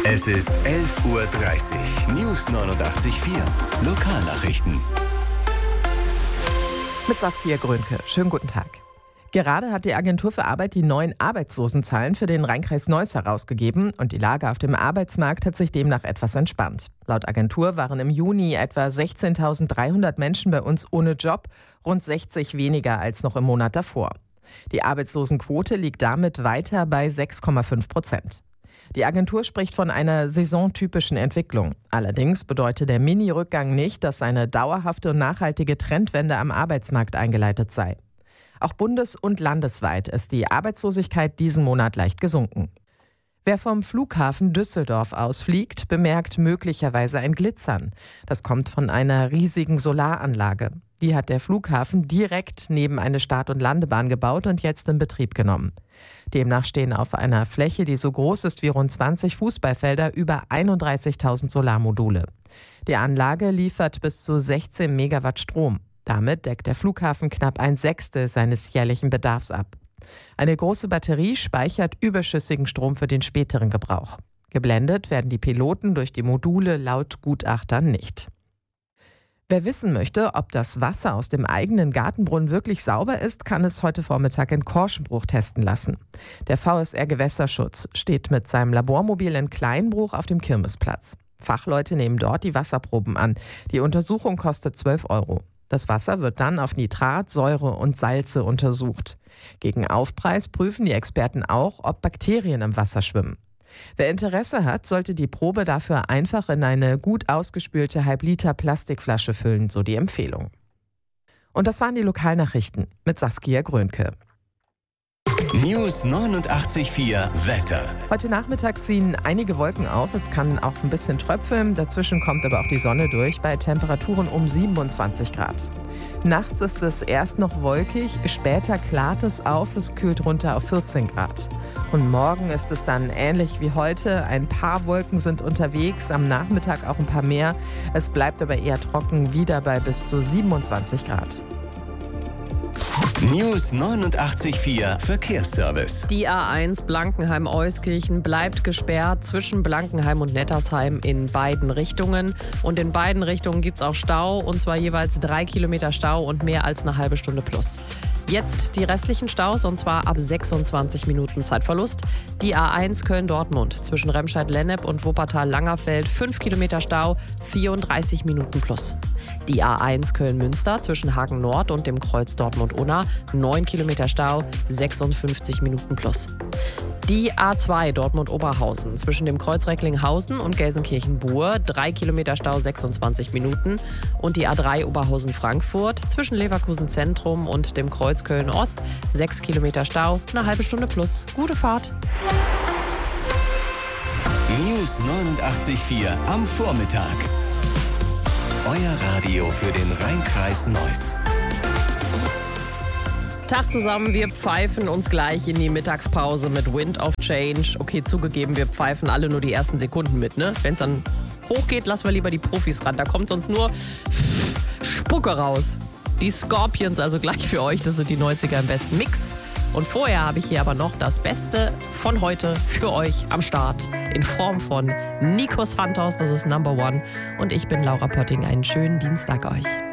Es ist 11:30 Uhr. News 89.4. Lokalnachrichten. Mit Saskia Grönke. Schönen guten Tag. Gerade hat die Agentur für Arbeit die neuen Arbeitslosenzahlen für den Rheinkreis Neuss herausgegeben und die Lage auf dem Arbeitsmarkt hat sich demnach etwas entspannt. Laut Agentur waren im Juni etwa 16.300 Menschen bei uns ohne Job, rund 60 weniger als noch im Monat davor. Die Arbeitslosenquote liegt damit weiter bei 6,5%. Die Agentur spricht von einer saisontypischen Entwicklung. Allerdings bedeutet der Mini-Rückgang nicht, dass eine dauerhafte und nachhaltige Trendwende am Arbeitsmarkt eingeleitet sei. Auch bundes- und landesweit ist die Arbeitslosigkeit diesen Monat leicht gesunken. Wer vom Flughafen Düsseldorf aus fliegt, bemerkt möglicherweise ein Glitzern. Das kommt von einer riesigen Solaranlage. Die hat der Flughafen direkt neben eine Start- und Landebahn gebaut und jetzt in Betrieb genommen. Demnach stehen auf einer Fläche, die so groß ist wie rund 20 Fußballfelder, über 31.000 Solarmodule. Die Anlage liefert bis zu 16 Megawatt Strom. Damit deckt der Flughafen knapp 1/6 seines jährlichen Bedarfs ab. Eine große Batterie speichert überschüssigen Strom für den späteren Gebrauch. Geblendet werden die Piloten durch die Module laut Gutachtern nicht. Wer wissen möchte, ob das Wasser aus dem eigenen Gartenbrunnen wirklich sauber ist, kann es heute Vormittag in Korschenbruch testen lassen. Der VSR Gewässerschutz steht mit seinem Labormobil in Kleinbruch auf dem Kirmesplatz. Fachleute nehmen dort die Wasserproben an. Die Untersuchung kostet 12 €. Das Wasser wird dann auf Nitrat, Säure und Salze untersucht. Gegen Aufpreis prüfen die Experten auch, ob Bakterien im Wasser schwimmen. Wer Interesse hat, sollte die Probe dafür einfach in eine gut ausgespülte Halb-Liter Plastikflasche füllen, so die Empfehlung. Und das waren die Lokalnachrichten mit Saskia Grönke. News 89.4 Wetter. Heute Nachmittag ziehen einige Wolken auf. Es kann auch ein bisschen tröpfeln. Dazwischen kommt aber auch die Sonne durch bei Temperaturen um 27 Grad. Nachts ist es erst noch wolkig, später klart es auf. Es kühlt runter auf 14 Grad. Und morgen ist es dann ähnlich wie heute. Ein paar Wolken sind unterwegs, am Nachmittag auch ein paar mehr. Es bleibt aber eher trocken, wieder bei bis zu 27 Grad. News 89.4 Verkehrsservice. Die A1 Blankenheim-Euskirchen bleibt gesperrt zwischen Blankenheim und Nettersheim in beiden Richtungen. Und in beiden Richtungen gibt es auch Stau, und zwar jeweils 3 Kilometer Stau und mehr als eine halbe Stunde plus. Jetzt die restlichen Staus, und zwar ab 26 Minuten Zeitverlust. Die A1 Köln-Dortmund zwischen Remscheid-Lennep und Wuppertal-Langerfeld 5 Kilometer Stau, 34 Minuten plus. Die A1 Köln-Münster zwischen Hagen-Nord und dem Kreuz Dortmund-Unna 9 Kilometer Stau, 56 Minuten plus. Die A2 Dortmund-Oberhausen zwischen dem Kreuz Recklinghausen und Gelsenkirchen-Buhr 3 Kilometer Stau, 26 Minuten. Und die A3 Oberhausen-Frankfurt zwischen Leverkusen Zentrum und dem Kreuz Köln-Ost 6 Kilometer Stau, eine halbe Stunde plus. Gute Fahrt! News 89.4 am Vormittag. Euer Radio für den Rheinkreis Neuss. Tag zusammen, wir pfeifen uns gleich in die Mittagspause mit Wind of Change. Okay, zugegeben, wir pfeifen alle nur die ersten Sekunden mit, ne? Wenn es dann hochgeht, lassen wir lieber die Profis ran. Da kommt sonst nur Spucke raus. Die Scorpions also gleich für euch, das sind die 90er im besten Mix. Und vorher habe ich hier aber noch das Beste von heute für euch am Start in Form von Nico Santos, das ist Number One. Und ich bin Laura Pötting, einen schönen Dienstag euch.